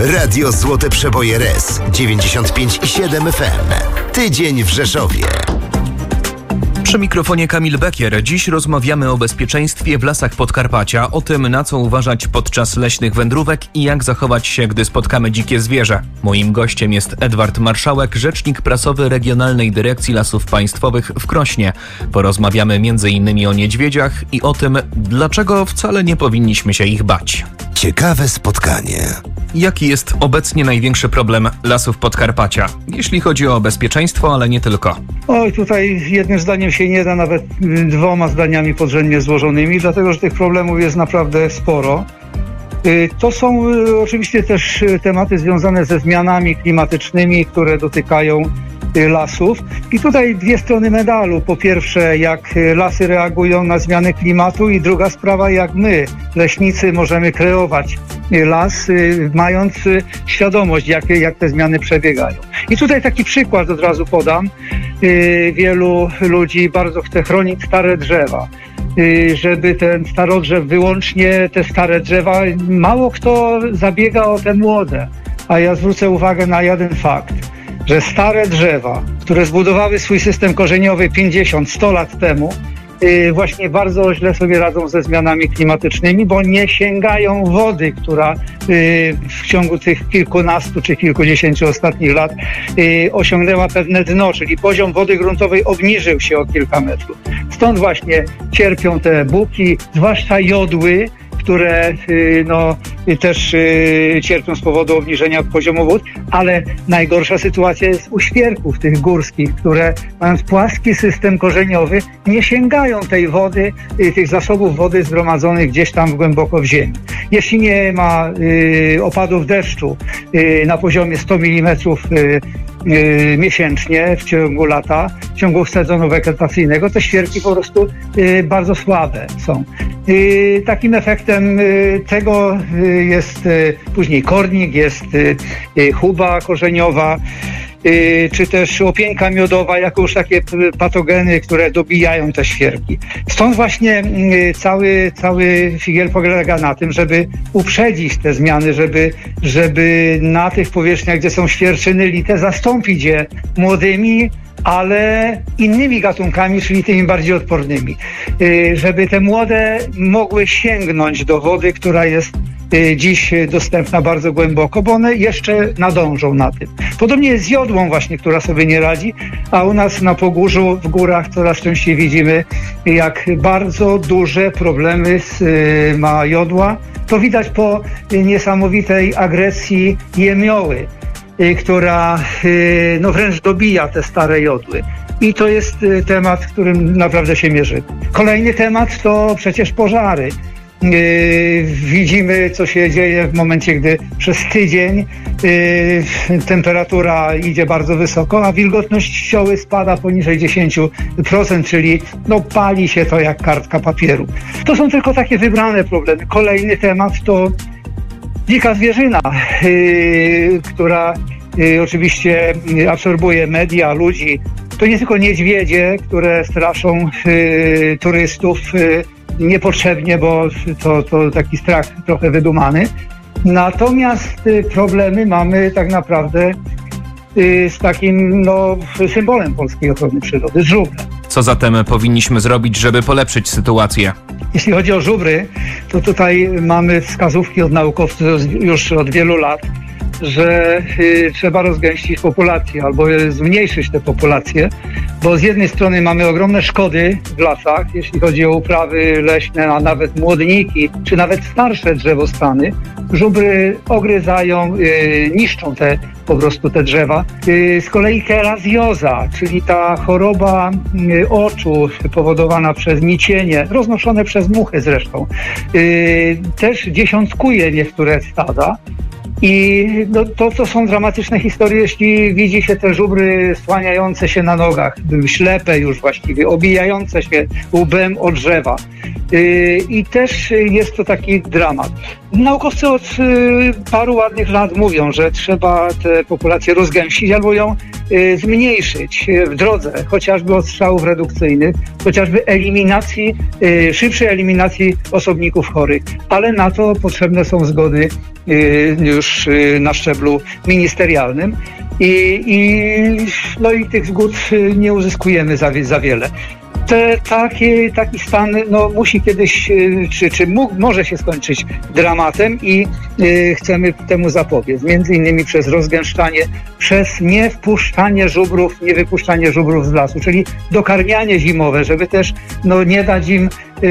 Radio Złote Przeboje RS 95,7 FM. Tydzień w Rzeszowie. Przy mikrofonie Kamil Bekier. Dziś rozmawiamy o bezpieczeństwie w lasach Podkarpacia, o tym, na co uważać podczas leśnych wędrówek i jak zachować się, gdy spotkamy dzikie zwierzę. Moim gościem jest Edward Marszałek, rzecznik prasowy Regionalnej Dyrekcji Lasów Państwowych w Krośnie. Porozmawiamy m.in. o niedźwiedziach i o tym, dlaczego wcale nie powinniśmy się ich bać. Ciekawe spotkanie. Jaki jest obecnie największy problem lasów Podkarpacia, jeśli chodzi o bezpieczeństwo, ale nie tylko? Oj, tutaj jednym zdaniem się nie da, nawet dwoma zdaniami podrzędnie złożonymi, dlatego że tych problemów jest naprawdę sporo. To są oczywiście też tematy związane ze zmianami klimatycznymi, które dotykają lasów. I tutaj dwie strony medalu. Po pierwsze, jak lasy reagują na zmiany klimatu, i druga sprawa, jak my, leśnicy, możemy kreować las, mając świadomość, jak te zmiany przebiegają. I tutaj taki przykład od razu podam. Wielu ludzi bardzo chce chronić stare drzewa, żeby ten starodrzew, wyłącznie te stare drzewa, mało kto zabiega o te młode. A ja zwrócę uwagę na jeden fakt, że stare drzewa, które zbudowały swój system korzeniowy 50-100 lat temu, właśnie bardzo źle sobie radzą ze zmianami klimatycznymi, bo nie sięgają wody, która w ciągu tych kilkunastu czy kilkudziesięciu ostatnich lat osiągnęła pewne dno, czyli poziom wody gruntowej obniżył się o kilka metrów. Stąd właśnie cierpią te buki, zwłaszcza jodły, które też cierpią z powodu obniżenia poziomu wód, ale najgorsza sytuacja jest u świerków tych górskich, które mając płaski system korzeniowy nie sięgają tej wody, tych zasobów wody zgromadzonych gdzieś tam głęboko w ziemi. Jeśli nie ma opadów deszczu na poziomie 100 mm miesięcznie w ciągu lata, w ciągu sezonu wegetacyjnego, te świerki po prostu bardzo słabe są. Takim efektem tego jest później kornik, jest chuba korzeniowa, czy też łopieńka miodowa, jako już takie patogeny, które dobijają te świerki. Stąd właśnie cały figiel polega na tym, żeby uprzedzić te zmiany, żeby na tych powierzchniach, gdzie są świerczyny lite, zastąpić je młodymi, ale innymi gatunkami, czyli tymi bardziej odpornymi. Żeby te młode mogły sięgnąć do wody, która jest dziś dostępna bardzo głęboko, bo one jeszcze nadążą na tym. Podobnie jest z jodłą właśnie, która sobie nie radzi, a u nas na Pogórzu, w górach coraz częściej widzimy, jak bardzo duże problemy ma jodła. To widać po niesamowitej agresji jemioły, która wręcz dobija te stare jodły. I to jest temat, którym naprawdę się mierzy. Kolejny temat to przecież pożary. Widzimy, co się dzieje w momencie, gdy przez tydzień temperatura idzie bardzo wysoko, a wilgotność ścioły spada poniżej 10%, czyli pali się to jak kartka papieru. To są tylko takie wybrane problemy. Kolejny temat to dzika zwierzyna, która oczywiście absorbuje media, ludzi. To nie tylko niedźwiedzie, które straszą turystów niepotrzebnie, bo to taki strach trochę wydumany. Natomiast problemy mamy tak naprawdę z takim symbolem polskiej ochrony przyrody, z żubrem. Co zatem powinniśmy zrobić, żeby polepszyć sytuację? Jeśli chodzi o żubry, to tutaj mamy wskazówki od naukowców już od wielu lat, że trzeba rozgęścić populację albo zmniejszyć te populacje, bo z jednej strony mamy ogromne szkody w lasach, jeśli chodzi o uprawy leśne, a nawet młodniki, czy nawet starsze drzewostany. Żubry ogryzają, niszczą po prostu te drzewa. Z kolei kerazjoza, czyli ta choroba oczu powodowana przez nicienie, roznoszone przez muchy zresztą, też dziesiątkuje niektóre stada. I to są dramatyczne historie, jeśli widzi się te żubry słaniające się na nogach, ślepe już właściwie, obijające się łbem o drzewa. I też jest to taki dramat. Naukowcy od paru ładnych lat mówią, że trzeba tę populację rozgęścić albo ją zmniejszyć w drodze chociażby odstrzałów redukcyjnych, chociażby szybszej eliminacji osobników chorych, ale na to potrzebne są zgody już na szczeblu ministerialnym i tych zgód nie uzyskujemy za wiele. Taki stan musi kiedyś, może się skończyć dramatem i chcemy temu zapobiec. Między innymi przez rozgęszczanie, przez nie wypuszczanie żubrów z lasu, czyli dokarmianie zimowe, żeby też nie dać im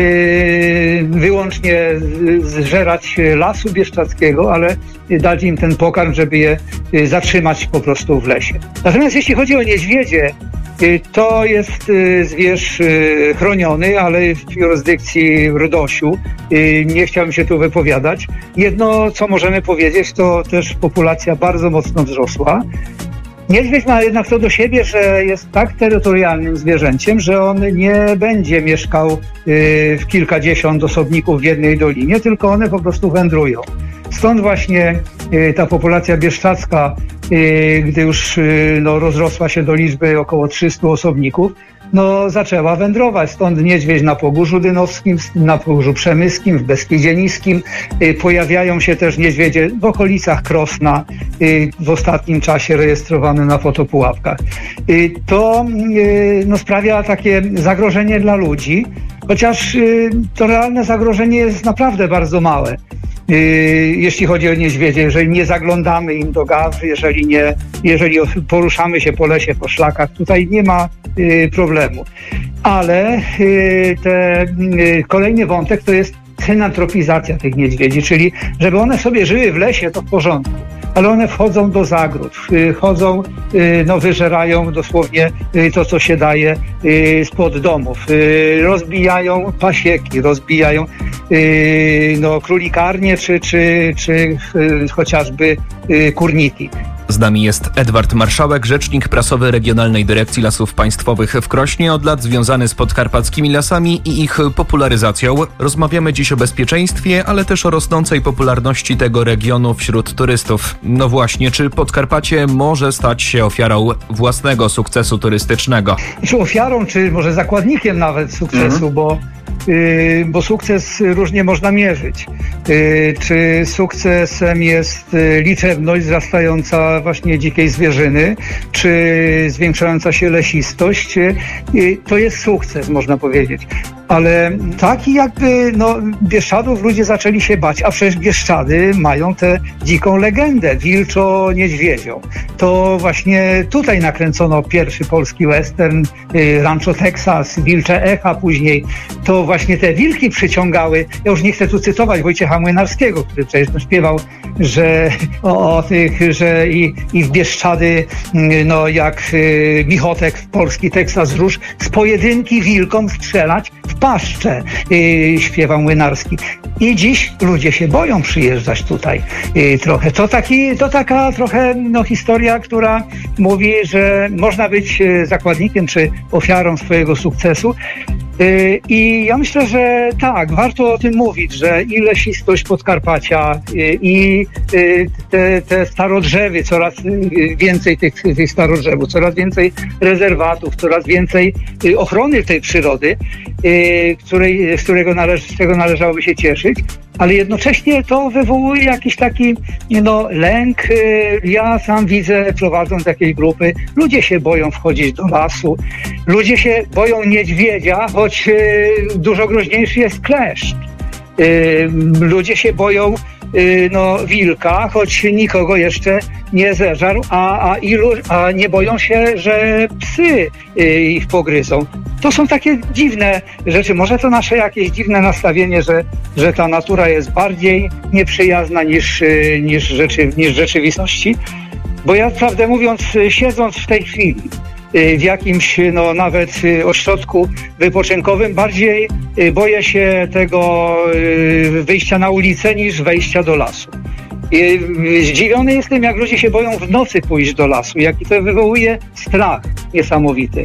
wyłącznie zżerać lasu bieszczadzkiego, ale dać im ten pokarm, żeby je zatrzymać po prostu w lesie. Natomiast jeśli chodzi o niedźwiedzie, to jest zwierz chroniony, ale w jurysdykcji RDOŚ-u. Nie chciałbym się tu wypowiadać. Jedno, co możemy powiedzieć, to też populacja bardzo mocno wzrosła. Niedźwiedź ma jednak to do siebie, że jest tak terytorialnym zwierzęciem, że on nie będzie mieszkał w kilkadziesiąt osobników w jednej dolinie, tylko one po prostu wędrują. Stąd właśnie ta populacja bieszczadzka, gdy już rozrosła się do liczby około 300 osobników, zaczęła wędrować. Stąd niedźwiedź na Pogórzu Dynowskim, na Pogórzu Przemyskim, w Beskidzie Niskim. Pojawiają się też niedźwiedzie w okolicach Krosna, w ostatnim czasie rejestrowane na fotopułapkach. To sprawia takie zagrożenie dla ludzi, chociaż to realne zagrożenie jest naprawdę bardzo małe. Jeśli chodzi o niedźwiedzie, jeżeli nie zaglądamy im do gazy, jeżeli poruszamy się po lesie, po szlakach, tutaj nie ma problemu. Ale kolejny wątek to jest synantropizacja tych niedźwiedzi, czyli żeby one sobie żyły w lesie, to w porządku. Ale one wchodzą do zagród, wyżerają dosłownie to, co się daje spod domów. Rozbijają pasieki, rozbijają królikarnie czy chociażby kurniki. Z nami jest Edward Marszałek, rzecznik prasowy Regionalnej Dyrekcji Lasów Państwowych w Krośnie, od lat związany z podkarpackimi lasami i ich popularyzacją. Rozmawiamy dziś o bezpieczeństwie, ale też o rosnącej popularności tego regionu wśród turystów. No właśnie, czy Podkarpacie może stać się ofiarą własnego sukcesu turystycznego? Czy ofiarą, czy może zakładnikiem nawet sukcesu, bo sukces różnie można mierzyć. Czy sukcesem jest liczebność wzrastająca właśnie dzikiej zwierzyny, czy zwiększająca się lesistość? To jest sukces, można powiedzieć. Ale taki jakby Bieszczadów ludzie zaczęli się bać, a przecież Bieszczady mają tę dziką legendę, wilczo-niedźwiedzią. To właśnie tutaj nakręcono pierwszy polski western, Rancho Texas, Wilcze Echa później. To właśnie te wilki przyciągały, ja już nie chcę tu cytować Wojciecha Młynarskiego, który przecież śpiewał, że że i w Bieszczady, jak Michotek w polski Teksas Róż, z pojedynki wilkom strzelać w paszczę, śpiewał Młynarski. I dziś ludzie się boją przyjeżdżać tutaj trochę. To taka trochę historia, która mówi, że można być zakładnikiem czy ofiarą swojego sukcesu. I ja myślę, że tak, warto o tym mówić, że i lesistość Podkarpacia, i te starodrzewy, coraz więcej tych starodrzewów, coraz więcej rezerwatów, coraz więcej ochrony tej przyrody, z czego należałoby się cieszyć, ale jednocześnie to wywołuje jakiś taki lęk. Ja sam widzę, prowadząc jakieś grupy, ludzie się boją wchodzić do lasu, ludzie się boją niedźwiedzia, choć dużo groźniejszy jest kleszcz. Ludzie się boją wilka, choć nikogo jeszcze nie zeżarł, a nie boją się, że psy ich pogryzą. To są takie dziwne rzeczy. Może to nasze jakieś dziwne nastawienie, że ta natura jest bardziej nieprzyjazna niż w rzeczywistości. Bo ja, prawdę mówiąc, siedząc w tej chwili w jakimś nawet ośrodku wypoczynkowym, bardziej boję się tego wyjścia na ulicę niż wejścia do lasu. Zdziwiony jestem, jak ludzie się boją w nocy pójść do lasu, jaki to wywołuje strach niesamowity.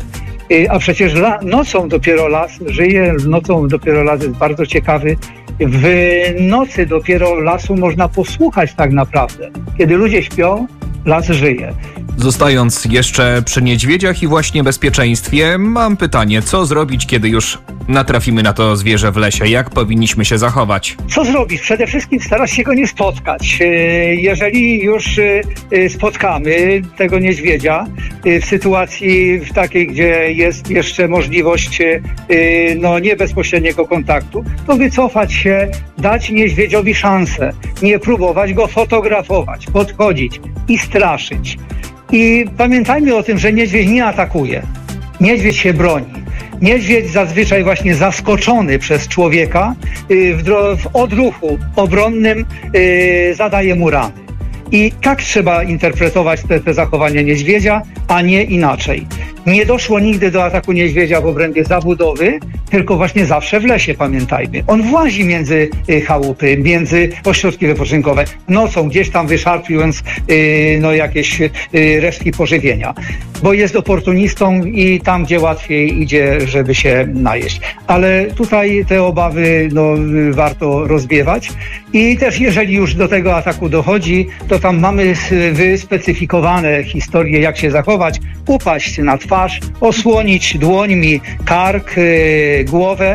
A przecież nocą dopiero las żyje, nocą dopiero las jest bardzo ciekawy. W nocy dopiero lasu można posłuchać tak naprawdę. Kiedy ludzie śpią, las żyje. Zostając jeszcze przy niedźwiedziach i właśnie bezpieczeństwie, mam pytanie, co zrobić, kiedy już natrafimy na to zwierzę w lesie? Jak powinniśmy się zachować? Co zrobić? Przede wszystkim starać się go nie spotkać. Jeżeli już spotkamy tego niedźwiedzia w sytuacji takiej, gdzie jest jeszcze możliwość nie bezpośredniego kontaktu, to wycofać się, dać niedźwiedziowi szansę, nie próbować go fotografować, podchodzić i straszyć. I pamiętajmy o tym, że niedźwiedź nie atakuje. Niedźwiedź się broni. Niedźwiedź zazwyczaj właśnie zaskoczony przez człowieka w odruchu obronnym zadaje mu rany. I tak trzeba interpretować te zachowania niedźwiedzia, a nie inaczej. Nie doszło nigdy do ataku niedźwiedzia w obrębie zabudowy, tylko właśnie zawsze w lesie, pamiętajmy. On włazi między chałupy, między ośrodki wypoczynkowe, nocą gdzieś tam wyszarpiując jakieś resztki pożywienia, bo jest oportunistą i tam, gdzie łatwiej idzie, żeby się najeść. Ale tutaj te obawy warto rozwiewać i też jeżeli już do tego ataku dochodzi, to tam mamy wyspecyfikowane historie, jak się zachować, upaść na twarz, osłonić dłońmi kark, głowę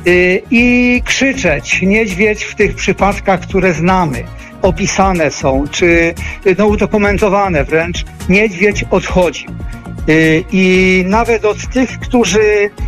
i krzyczeć. Niedźwiedź w tych przypadkach, które znamy, opisane są, czy udokumentowane wręcz, niedźwiedź odchodził. I nawet od tych, którzy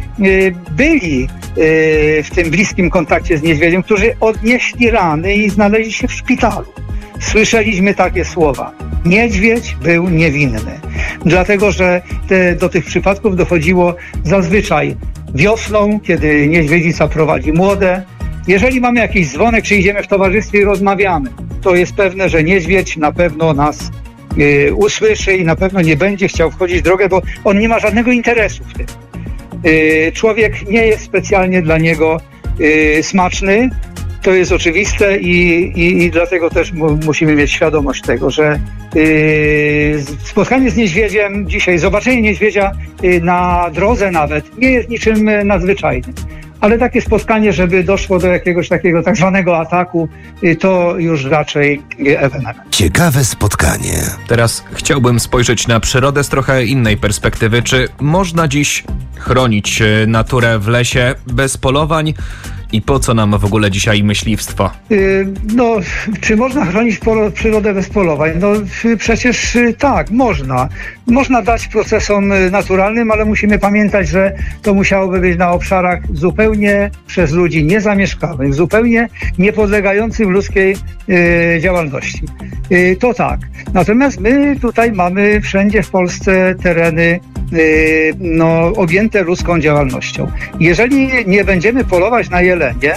byli w tym bliskim kontakcie z niedźwiedziem, którzy odnieśli rany i znaleźli się w szpitalu, słyszeliśmy takie słowa. Niedźwiedź był niewinny. Dlatego, że do tych przypadków dochodziło zazwyczaj wiosną, kiedy niedźwiedzica prowadzi młode. Jeżeli mamy jakiś dzwonek, czy idziemy w towarzystwie i rozmawiamy, to jest pewne, że niedźwiedź na pewno nas usłyszy i na pewno nie będzie chciał wchodzić w drogę, bo on nie ma żadnego interesu w tym. Człowiek nie jest specjalnie dla niego smaczny. To jest oczywiste i dlatego też musimy mieć świadomość tego, że spotkanie z niedźwiedziem dzisiaj, zobaczenie niedźwiedzia na drodze nawet nie jest niczym nadzwyczajnym. Ale takie spotkanie, żeby doszło do jakiegoś takiego tak zwanego ataku, to już raczej ewenement. Ciekawe spotkanie. Teraz chciałbym spojrzeć na przyrodę z trochę innej perspektywy. Czy można dziś chronić naturę w lesie bez polowań? I po co nam w ogóle dzisiaj myśliwstwo? Czy można chronić przyrodę bez polowań? Przecież tak, można. Można dać procesom naturalnym, ale musimy pamiętać, że to musiałoby być na obszarach zupełnie przez ludzi niezamieszkanych, zupełnie niepodlegających ludzkiej działalności. To tak. Natomiast my tutaj mamy wszędzie w Polsce tereny objęte ludzką działalnością. Jeżeli nie będziemy polować na jelenie,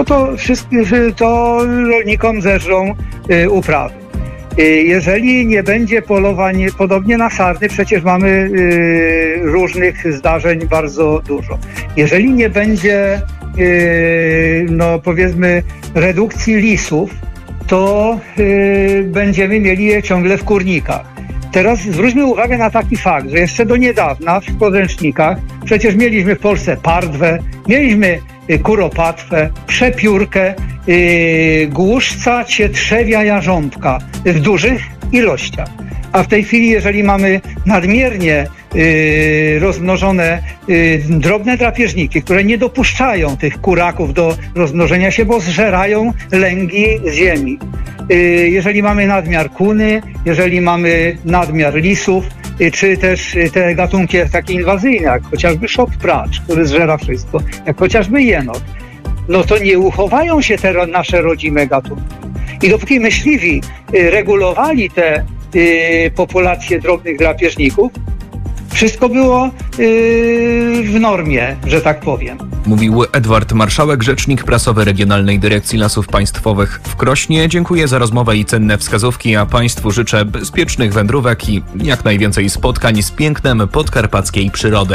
to rolnikom zeżrą uprawy. Jeżeli nie będzie polowań, podobnie na sarny, przecież mamy różnych zdarzeń bardzo dużo. Jeżeli nie będzie, powiedzmy, redukcji lisów, to będziemy mieli je ciągle w kurnikach. Teraz zwróćmy uwagę na taki fakt, że jeszcze do niedawna w podręcznikach przecież mieliśmy w Polsce pardwę, mieliśmy kuropatwę, przepiórkę, głuszca, cietrzewia, jarząbka w dużych ilościach. A w tej chwili, jeżeli mamy nadmiernie rozmnożone drobne drapieżniki, które nie dopuszczają tych kuraków do rozmnożenia się, bo zżerają lęgi ziemi. Jeżeli mamy nadmiar kuny, jeżeli mamy nadmiar lisów, czy też te gatunki takie inwazyjne, jak chociażby szop-pracz, który zżera wszystko, jak chociażby jenot, to nie uchowają się te nasze rodzime gatunki. I dopóki myśliwi regulowali te populacje drobnych drapieżników, wszystko było w normie, że tak powiem. Mówił Edward Marszałek, rzecznik prasowy Regionalnej Dyrekcji Lasów Państwowych w Krośnie. Dziękuję za rozmowę i cenne wskazówki, a Państwu życzę bezpiecznych wędrówek i jak najwięcej spotkań z pięknem podkarpackiej przyrody.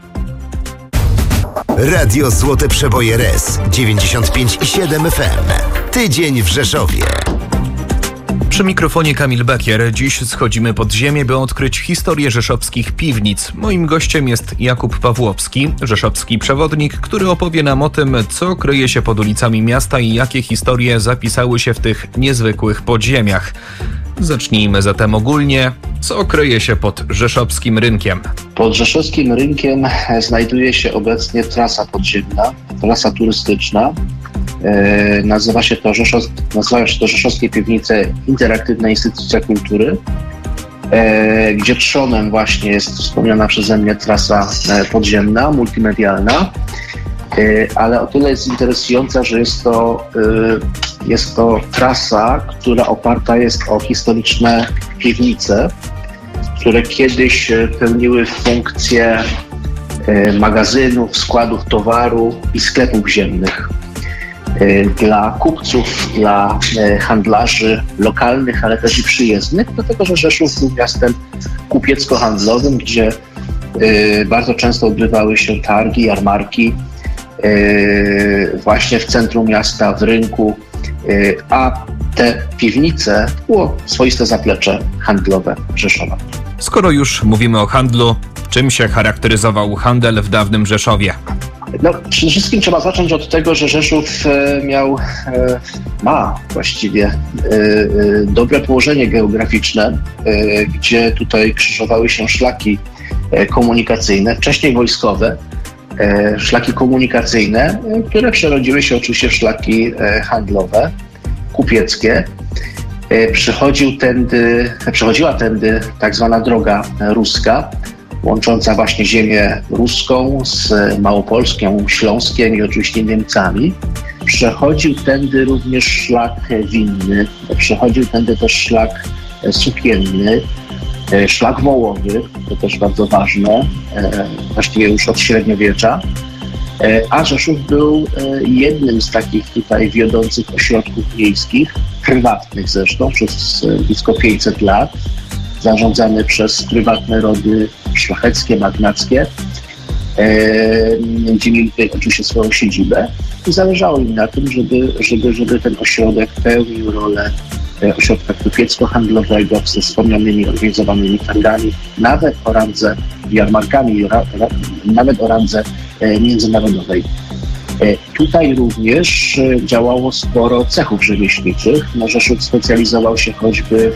Radio Złote Przeboje RS 95,7 FM. Tydzień w Rzeszowie. Przy mikrofonie Kamil Bekier. Dziś schodzimy pod ziemię, by odkryć historię rzeszowskich piwnic. Moim gościem jest Jakub Pawłowski, rzeszowski przewodnik, który opowie nam o tym, co kryje się pod ulicami miasta i jakie historie zapisały się w tych niezwykłych podziemiach. Zacznijmy zatem ogólnie. Co kryje się pod rzeszowskim rynkiem? Pod rzeszowskim rynkiem znajduje się obecnie trasa podziemna, trasa turystyczna. Nazywa się to Rzeszowskie Piwnice Interaktywna Instytucja Kultury, gdzie trzonem właśnie jest wspomniana przeze mnie trasa podziemna, multimedialna, ale o tyle jest interesująca, że jest to trasa, która oparta jest o historyczne piwnice, które kiedyś pełniły funkcję magazynów, składów towaru i sklepów ziemnych. Dla kupców, dla handlarzy lokalnych, ale też i przyjezdnych, dlatego że Rzeszów był miastem kupiecko-handlowym, gdzie bardzo często odbywały się targi, jarmarki właśnie w centrum miasta, w rynku, a te piwnice było swoiste zaplecze handlowe Rzeszowa. Skoro już mówimy o handlu, czym się charakteryzował handel w dawnym Rzeszowie? Przede wszystkim trzeba zacząć od tego, że Rzeszów ma właściwie dobre położenie geograficzne, gdzie tutaj krzyżowały się szlaki komunikacyjne, wcześniej wojskowe, szlaki komunikacyjne, które przerodziły się oczywiście w szlaki handlowe, kupieckie. Przechodziła tędy tak zwana droga ruska, łącząca właśnie ziemię ruską z Małopolską, Śląskiem i oczywiście Niemcami. Przechodził tędy również szlak winny, przechodził tędy też szlak sukienny, szlak wołowy, to też bardzo ważne, właściwie już od średniowiecza. A Rzeszów był jednym z takich tutaj wiodących ośrodków miejskich, prywatnych zresztą, przez blisko 500 lat, zarządzany przez prywatne rody szlacheckie, magnackie, gdzie mieli tutaj oczywiście swoją siedzibę i zależało im na tym, żeby ten ośrodek pełnił rolę ośrodka kupiecko-handlowego ze wspomnianymi organizowanymi targami, nawet o randze jarmarkami, nawet o randze międzynarodowej. Tutaj również działało sporo cechów rzemieślniczych. Rzeszów specjalizował się choćby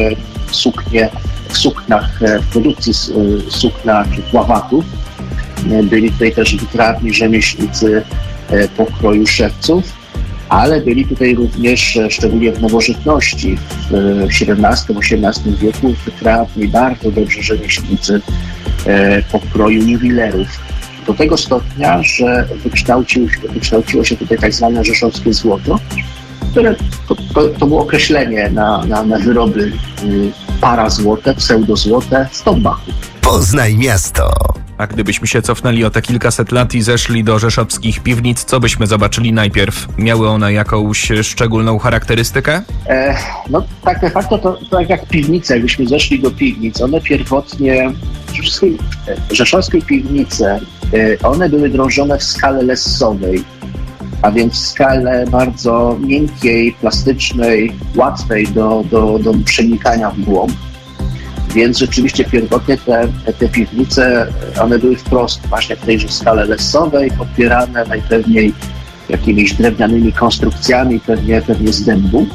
w produkcji sukna czy ławatów. Byli tutaj też wytrawni rzemieślnicy pokroju szewców, ale byli tutaj również, szczególnie w nowożytności, w XVII-XVIII wieku, wytrawni, bardzo dobrzy rzemieślnicy pokroju jubilerów. Do tego stopnia, że wykształciło się tutaj tak zwane rzeszowskie złoto, które to było określenie na wyroby parazłote, pseudozłote z Tombachu. Poznaj miasto. A gdybyśmy się cofnęli o te kilkaset lat i zeszli do rzeszowskich piwnic, co byśmy zobaczyli najpierw? Miały one jakąś szczególną charakterystykę? Tak de facto to tak jak piwnice, jakbyśmy zeszli do piwnic, one pierwotnie, wszystkie rzeszowskie piwnice, one były drążone w skale lessowej, a więc w skale bardzo miękkiej, plastycznej, łatwej do przenikania w głąb. Więc rzeczywiście pierwotnie te piwnice, one były wprost właśnie w tejże skale lessowej, podpierane najpewniej jakimiś drewnianymi konstrukcjami, pewnie z dębu.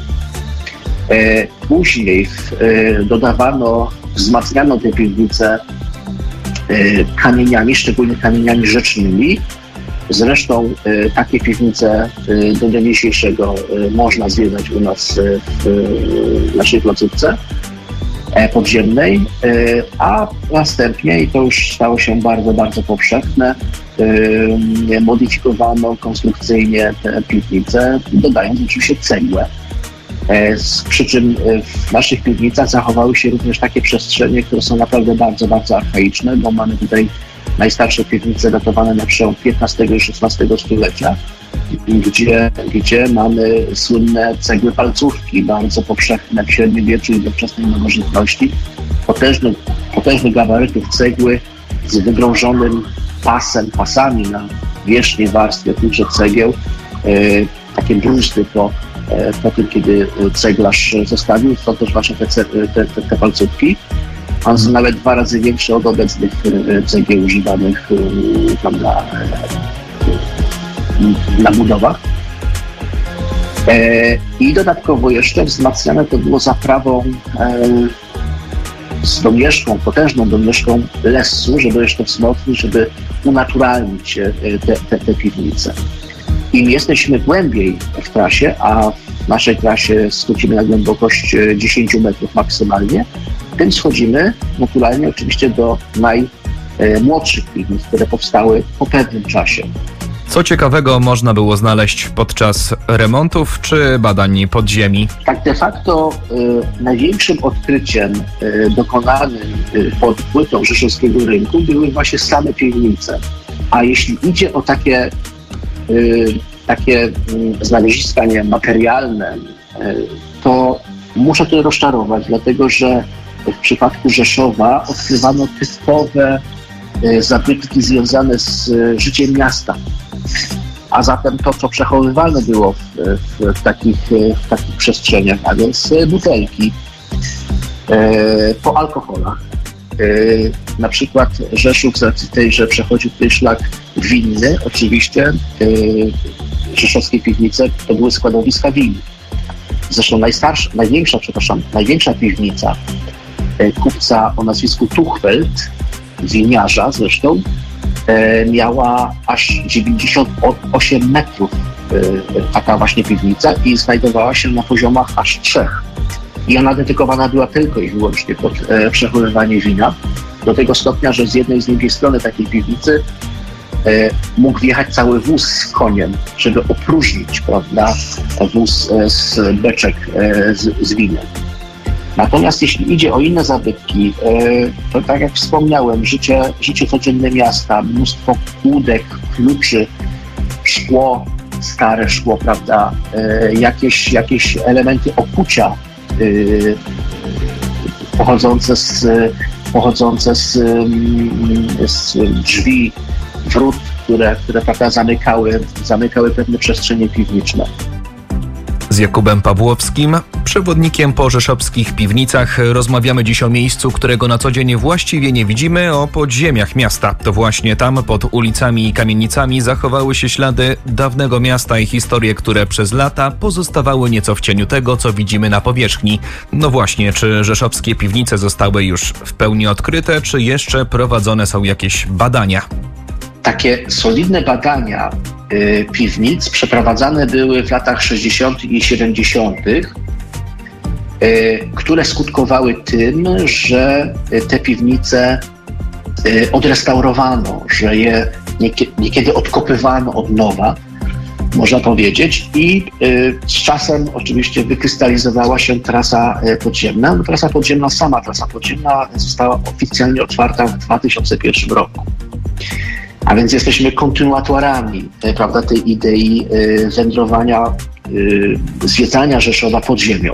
Później wzmacniano te piwnice kamieniami, szczególnie kamieniami rzecznymi. Zresztą takie piwnice do dnia dzisiejszego można zwiedzać u nas w naszej placówce podziemnej, a następnie, i to już stało się bardzo, bardzo powszechne, modyfikowano konstrukcyjnie te piwnice, dodając oczywiście cegłę. Przy czym w naszych piwnicach zachowały się również takie przestrzenie, które są naprawdę bardzo, bardzo archaiczne, bo mamy tutaj najstarsze piwnice datowane na przełom XV i XVI stulecia, gdzie mamy słynne cegły palcówki, bardzo powszechne w średniowieczu i we wczesnej nowożytności. Potężnych gabarytów cegły z wygrążonym pasami na wierzchniej warstwie tychże cegieł. Takie bruzdy po tym, kiedy ceglarz zostawił, są też właśnie te palcówki. One są nawet 2 razy większe od obecnych cegieł używanych tam na budowach. I dodatkowo jeszcze wzmacniane to było zaprawą z domieszką, potężną domieszką lessu, żeby jeszcze wzmocnić, żeby unaturalnić te piwnice. Im jesteśmy głębiej w trasie, a w naszej trasie schodzimy na głębokość 10 metrów maksymalnie, tym schodzimy naturalnie oczywiście do najmłodszych piwnic, które powstały po pewnym czasie. Co ciekawego można było znaleźć podczas remontów czy badań podziemi? Tak de facto największym odkryciem dokonanym pod płytą rzeszowskiego rynku były właśnie same piwnice. A jeśli idzie o takie znaleziska materialne, to muszę tutaj rozczarować, dlatego że w przypadku Rzeszowa odkrywano typowe zabytki związane z życiem miasta. A zatem to, co przechowywane było w takich przestrzeniach, a więc butelki po alkoholach. Na przykład Rzeszów, z racji tej, że przechodził tutaj szlak winny, oczywiście rzeszowskie piwnice to były składowiska win. Zresztą największa piwnica kupca o nazwisku Tuchfeld, winiarza zresztą, miała aż 98 metrów taka właśnie piwnica i znajdowała się na poziomach aż 3. I ona dedykowana była tylko i wyłącznie pod przechowywanie wina, do tego stopnia, że z jednej i z drugiej strony takiej piwnicy mógł wjechać cały wóz z koniem, żeby opróżnić, prawda, wóz z beczek z winem. Natomiast jeśli idzie o inne zabytki, to tak jak wspomniałem, życie codzienne miasta, mnóstwo kłódek, kluczy, szkło, stare szkło, prawda, jakieś elementy okucia pochodzące z drzwi, wrót, które prawda, zamykały pewne przestrzenie piwniczne. Z Jakubem Pawłowskim, przewodnikiem po rzeszowskich piwnicach, rozmawiamy dziś o miejscu, którego na co dzień właściwie nie widzimy, o podziemiach miasta. To właśnie tam, pod ulicami i kamienicami, zachowały się ślady dawnego miasta i historie, które przez lata pozostawały nieco w cieniu tego, co widzimy na powierzchni. No właśnie, czy rzeszowskie piwnice zostały już w pełni odkryte, czy jeszcze prowadzone są jakieś badania? Takie solidne badania piwnic przeprowadzane były w latach 60. i 70., które skutkowały tym, że te piwnice odrestaurowano, że je niekiedy odkopywano od nowa, można powiedzieć, i z czasem oczywiście wykrystalizowała się trasa podziemna. No, trasa podziemna została oficjalnie otwarta w 2001 roku. A więc jesteśmy kontynuatorami, prawda, tej idei wędrowania, zwiedzania Rzeszowa pod ziemią.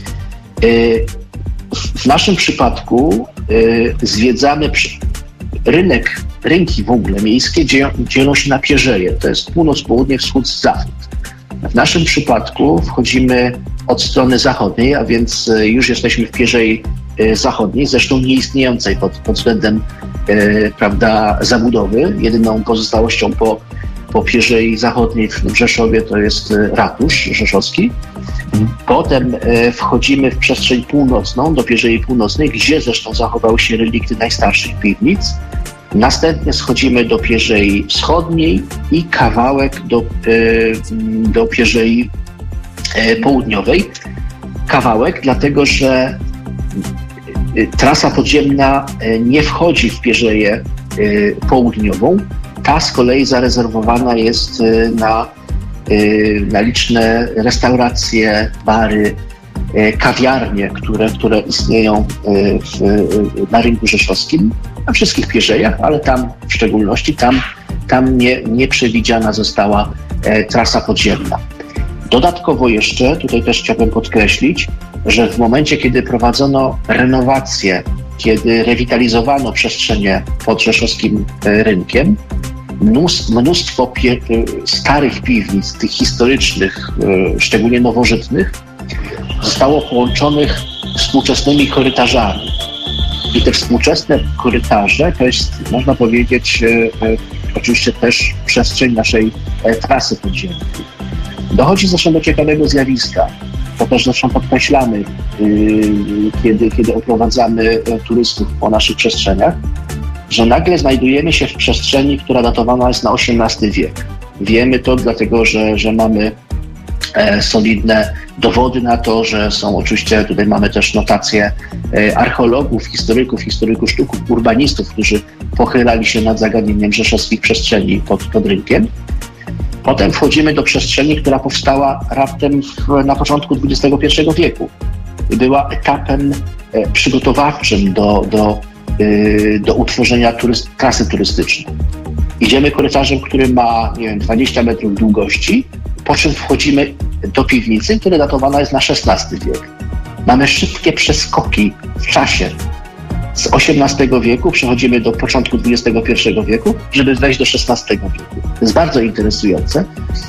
W naszym przypadku zwiedzamy rynki w ogóle miejskie dzielą się na pierzeje. To jest północ, południe, wschód, zachód. W naszym przypadku wchodzimy od strony zachodniej, a więc już jesteśmy w pierzei zachodniej, zresztą nieistniejącej pod względem prawda, zabudowy. Jedyną pozostałością po pierzei zachodniej w Rzeszowie to jest ratusz rzeszowski. Potem wchodzimy w przestrzeń północną, do pierzei północnej, gdzie zresztą zachowały się relikty najstarszych piwnic. Następnie schodzimy do pierzei wschodniej i kawałek do pierzei południowej. Kawałek, dlatego że trasa podziemna nie wchodzi w pierzeję południową. Ta z kolei zarezerwowana jest na liczne restauracje, bary, kawiarnie, które istnieją na rynku rzeszowskim, na wszystkich pierzejach, ale tam w szczególności, tam nie przewidziana została trasa podziemna. Dodatkowo jeszcze, tutaj też chciałbym podkreślić, że w momencie, kiedy prowadzono renowację, kiedy rewitalizowano przestrzenie pod rzeszowskim rynkiem, Mnóstwo starych piwnic, tych historycznych, szczególnie nowożytnych, zostało połączonych współczesnymi korytarzami. I te współczesne korytarze to jest, można powiedzieć, oczywiście też przestrzeń naszej trasy podziemnej. Dochodzi zresztą do ciekawego zjawiska. To też zresztą podkreślamy, kiedy oprowadzamy turystów po naszych przestrzeniach, że nagle znajdujemy się w przestrzeni, która datowana jest na XVIII wiek. Wiemy to dlatego, że mamy solidne dowody na to, że są oczywiście, tutaj mamy też notacje archeologów, historyków sztuk, urbanistów, którzy pochylali się nad zagadnieniem rzeszowskich przestrzeni pod rynkiem. Potem wchodzimy do przestrzeni, która powstała raptem na początku XXI wieku. Była etapem przygotowawczym do utworzenia trasy turystycznej. Idziemy korytarzem, który ma, 20 metrów długości, po czym wchodzimy do piwnicy, która datowana jest na XVI wiek. Mamy szybkie przeskoki w czasie. Z XVIII wieku przechodzimy do początku XXI wieku, żeby wejść do XVI wieku. To jest bardzo interesujące,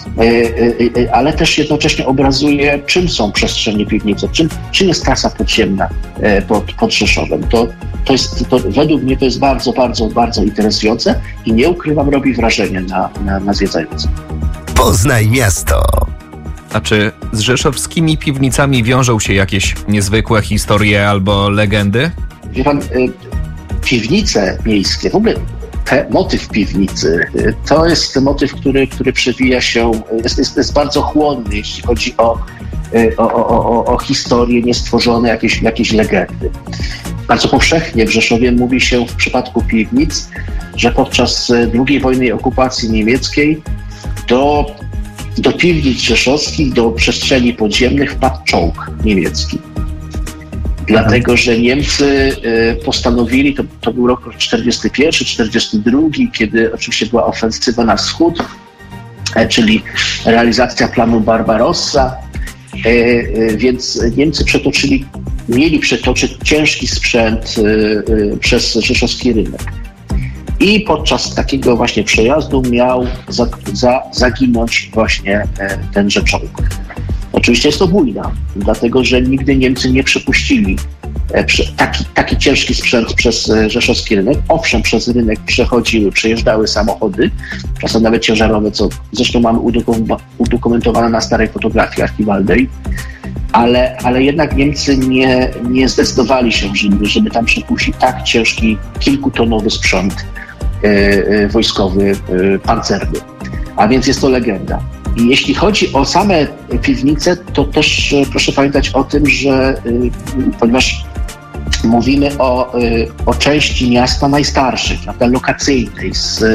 ale też jednocześnie obrazuje, czym są przestrzenie piwnicze, czym jest trasa podziemna pod Rzeszowem. To według mnie to jest bardzo, bardzo, bardzo interesujące i nie ukrywam, robi wrażenie na zwiedzających. Poznaj miasto. A czy z rzeszowskimi piwnicami wiążą się jakieś niezwykłe historie albo legendy? Wie pan, piwnice miejskie, w ogóle motyw piwnicy, to jest motyw, który przewija się, jest bardzo chłonny, jeśli chodzi o historie niestworzone, jakieś legendy. Bardzo powszechnie w Rzeszowie mówi się w przypadku piwnic, że podczas II wojny okupacji niemieckiej do piwnic rzeszowskich, do przestrzeni podziemnych wpadł czołg niemiecki. Dlatego, że Niemcy postanowili, to był rok 41, 42, kiedy oczywiście była ofensywa na wschód, czyli realizacja planu Barbarossa, więc Niemcy mieli przetoczyć ciężki sprzęt przez rzeszowski rynek. I podczas takiego właśnie przejazdu miał zaginąć właśnie tenże czołg. Oczywiście jest to bójda, dlatego że nigdy Niemcy nie przepuścili taki ciężki sprzęt przez rzeszowski rynek. Owszem, przez rynek przejeżdżały samochody, czasem nawet ciężarowe, co zresztą mamy udokumentowane na starej fotografii archiwalnej, ale jednak Niemcy nie zdecydowali się, żeby tam przepuścić tak ciężki, kilkutonowy sprzęt wojskowy, pancerny. A więc jest to legenda. I jeśli chodzi o same piwnice, to też proszę pamiętać o tym, że ponieważ mówimy o części miasta najstarszej, prawda, lokacyjnej z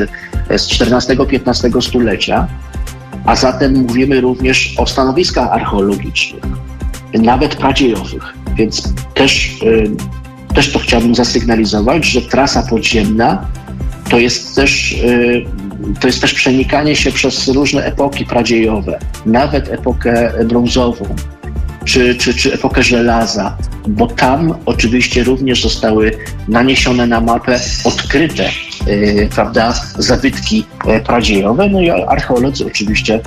XIV-XV stulecia, a zatem mówimy również o stanowiskach archeologicznych, nawet pradziejowych. Więc też to chciałbym zasygnalizować, że trasa podziemna to jest też przenikanie się przez różne epoki pradziejowe, nawet epokę brązową, czy epokę żelaza, bo tam oczywiście również zostały naniesione na mapę odkryte, prawda, zabytki pradziejowe, no i archeolodzy oczywiście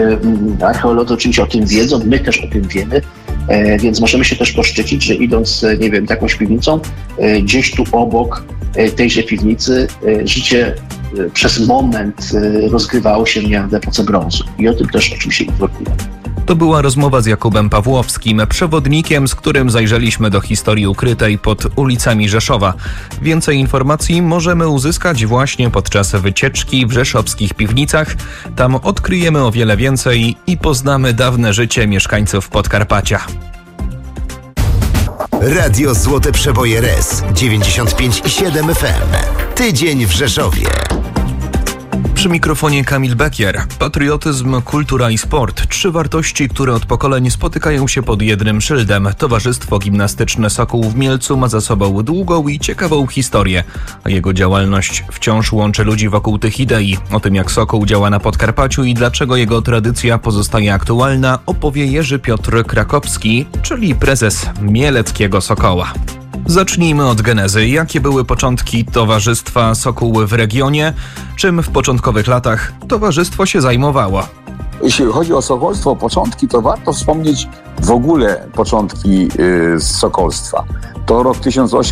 o tym wiedzą, my też o tym wiemy, więc możemy się też poszczycić, że idąc, jakąś piwnicą, gdzieś tu obok tejże piwnicy życie przez moment rozgrywało się w epoce brązu. I o tym też oczywiście informujemy. To była rozmowa z Jakubem Pawłowskim, przewodnikiem, z którym zajrzeliśmy do historii ukrytej pod ulicami Rzeszowa. Więcej informacji możemy uzyskać właśnie podczas wycieczki w rzeszowskich piwnicach. Tam odkryjemy o wiele więcej i poznamy dawne życie mieszkańców Podkarpacia. Radio Złote Przeboje RS 95,7 FM. Tydzień w Rzeszowie. Przy mikrofonie Kamil Bekier. Patriotyzm, kultura i sport. 3 wartości, które od pokoleń spotykają się pod jednym szyldem. Towarzystwo Gimnastyczne Sokół w Mielcu ma za sobą długą i ciekawą historię, a jego działalność wciąż łączy ludzi wokół tych idei. O tym, jak Sokół działa na Podkarpaciu i dlaczego jego tradycja pozostaje aktualna, opowie Jerzy Piotr Krakowski, czyli prezes Mieleckiego Sokoła. Zacznijmy od genezy. Jakie były początki Towarzystwa Sokół w regionie? Czym w początkowych latach towarzystwo się zajmowało? Jeśli chodzi o sokolstwo, początki, to warto wspomnieć w ogóle początki sokolstwa. To rok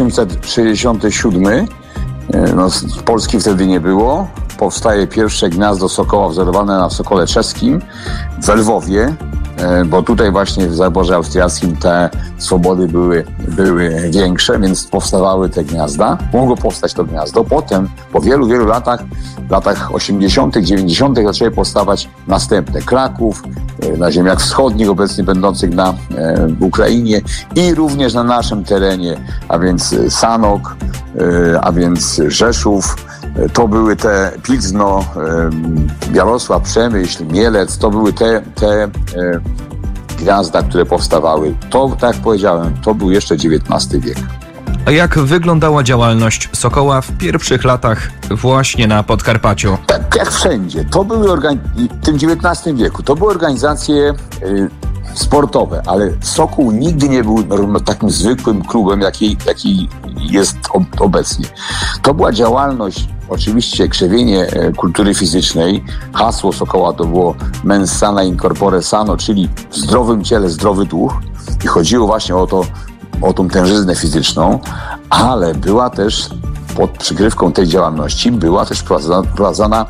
1867, Polski wtedy nie było. Powstaje pierwsze gniazdo sokoła wzorowane na sokole czeskim w Lwowie, bo tutaj właśnie w zaborze austriackim te swobody były większe, więc powstawały te gniazda. Mogło powstać to gniazdo. Potem, po wielu, wielu latach, w latach 80., 90. zaczęły powstawać następne. Kraków, na ziemiach wschodnich, obecnie będących na Ukrainie i również na naszym terenie, a więc Sanok, a więc Rzeszów. To były te Pilzno, Jarosław, Przemyśl, Mielec, to były te gniazda, które powstawały. To, tak jak powiedziałem, to był jeszcze XIX wiek. A jak wyglądała działalność Sokoła w pierwszych latach właśnie na Podkarpaciu? Tak jak wszędzie. To były w tym XIX wieku. To były organizacje sportowe, ale Sokół nigdy nie był takim zwykłym klubem, jaki jest obecnie. To była działalność, oczywiście krzewienie kultury fizycznej. Hasło Sokoła to było mens sana in corpore sano, czyli w zdrowym ciele zdrowy duch. I chodziło właśnie o tą tężyznę fizyczną, ale była też pod przykrywką tej działalności była też prowadzona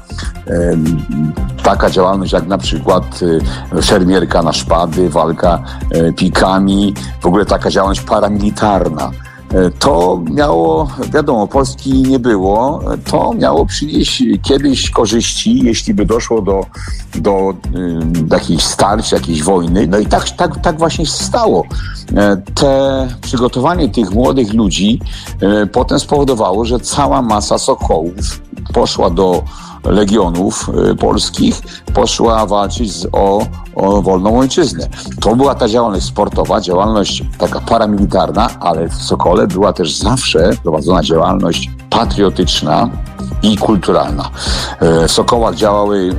taka działalność jak na przykład szermierka na szpady, walka pikami, w ogóle taka działalność paramilitarna. To miało, wiadomo, Polski nie było, to miało przynieść kiedyś korzyści, jeśli by doszło do jakichś starć, jakiejś wojny. No i tak właśnie się stało. Przygotowanie tych młodych ludzi potem spowodowało, że cała masa sokołów poszła do legionów polskich, poszła walczyć o wolną ojczyznę. To była ta działalność sportowa, działalność taka paramilitarna, ale w Sokole była też zawsze prowadzona działalność patriotyczna i kulturalna. W Sokołach działały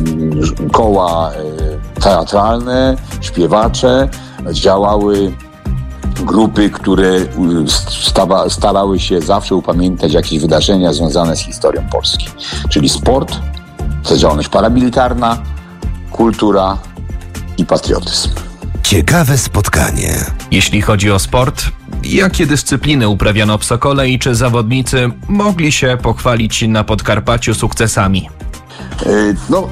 koła teatralne, śpiewacze, działały grupy, które starały się zawsze upamiętniać jakieś wydarzenia związane z historią Polski. Czyli sport, to działalność paramilitarna, kultura i patriotyzm. Ciekawe spotkanie. Jeśli chodzi o sport, jakie dyscypliny uprawiano w Sokole i czy zawodnicy mogli się pochwalić na Podkarpaciu sukcesami? No,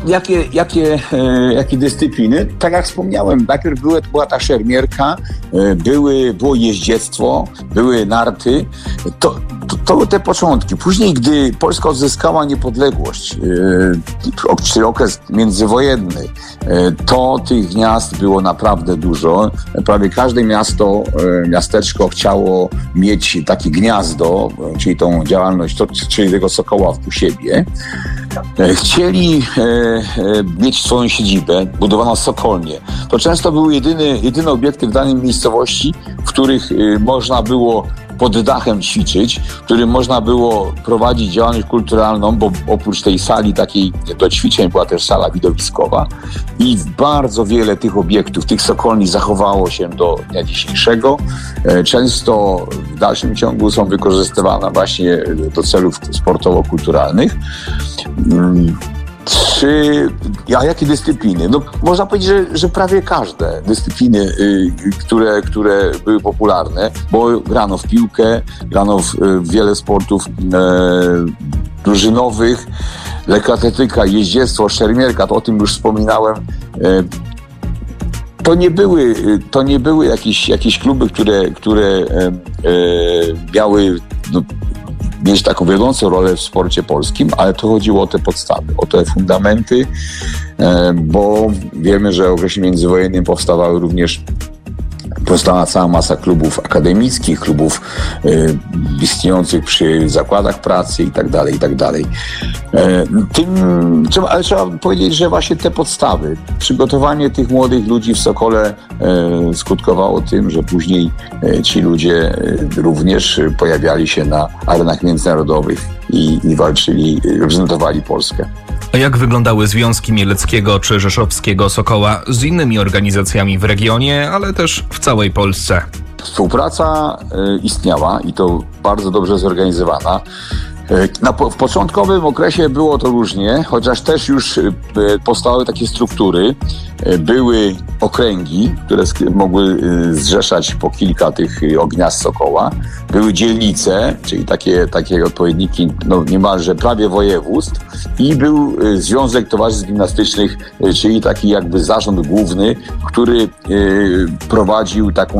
jakie dyscypliny? Tak jak wspomniałem, najpierw była ta szermierka, było jeździectwo, były narty. To były te początki. Później, gdy Polska odzyskała niepodległość, czy okres międzywojenny, to tych gniazd było naprawdę dużo. Prawie każde miasteczko chciało mieć takie gniazdo, czyli tą działalność, czyli tego Sokoła u siebie. Chcieli mieć swoją siedzibę, budowano sokolnie. To często były jedyne obiekty w danej miejscowości, w których można było pod dachem ćwiczyć, w którym można było prowadzić działalność kulturalną, bo oprócz tej sali takiej do ćwiczeń była też sala widowiskowa i bardzo wiele tych obiektów, tych sokolni zachowało się do dnia dzisiejszego. Często w dalszym ciągu są wykorzystywane właśnie do celów sportowo-kulturalnych. Jakie dyscypliny? No, można powiedzieć, że prawie każde dyscypliny, które były popularne, bo grano w piłkę, grano w wiele sportów drużynowych, lekkoatletyka, jeździectwo, szermierka, to o tym już wspominałem. To nie były jakieś kluby, które miały mieć taką wiodącą rolę w sporcie polskim, ale to chodziło o te podstawy, o te fundamenty, bo wiemy, że w okresie międzywojennym powstała cała masa klubów akademickich, klubów istniejących przy zakładach pracy i tak dalej. Ale trzeba powiedzieć, że właśnie te podstawy, przygotowanie tych młodych ludzi w Sokole skutkowało tym, że później ci ludzie również pojawiali się na arenach międzynarodowych i walczyli, reprezentowali Polskę. A jak wyglądały związki mieleckiego czy rzeszowskiego Sokoła z innymi organizacjami w regionie, ale też w całej Polsce? Współpraca istniała i to bardzo dobrze zorganizowana. W początkowym okresie było to różnie, chociaż też już powstały takie struktury. Były okręgi, które mogły zrzeszać po kilka tych gniazd sokoła. Były dzielnice, czyli takie odpowiedniki niemalże prawie województw. I był Związek Towarzystw Gimnastycznych, czyli taki jakby zarząd główny, który prowadził taką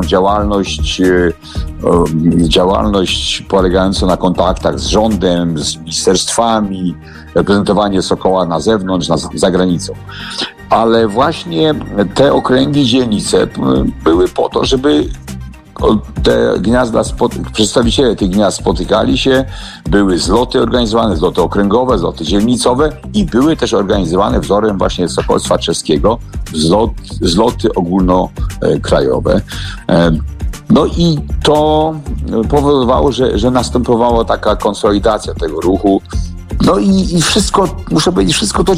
działalność polegającą na kontaktach z rządem, z ministerstwami, reprezentowanie Sokoła na zewnątrz, za granicą. Ale właśnie te okręgi, dzielnice były po to, żeby te gniazda, przedstawiciele tych gniazd spotykali się, były zloty organizowane, zloty okręgowe, zloty dzielnicowe i były też organizowane wzorem właśnie Sokolstwa Czeskiego, zloty ogólnokrajowe. No i to powodowało, że następowała taka konsolidacja tego ruchu. No i wszystko, muszę powiedzieć, wszystko to